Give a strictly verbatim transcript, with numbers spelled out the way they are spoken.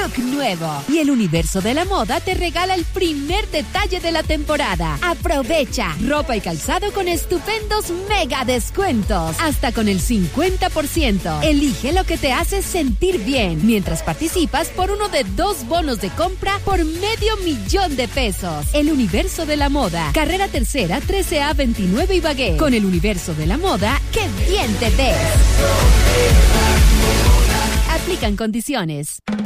look nuevo. Y el Universo de la Moda te regala el primer detalle de la temporada. Aprovecha ropa y calzado con estupendos mega descuentos. Hasta con el cincuenta por ciento. Elige lo que te hace sentir bien. Mientras participas por uno de dos bonos de compra por medio millón de pesos. El Universo de la Moda. Carrera Tercera, trece A veintinueve Ibagué. Con el Universo de la Moda, ¡qué bien te ves! Aplican condiciones.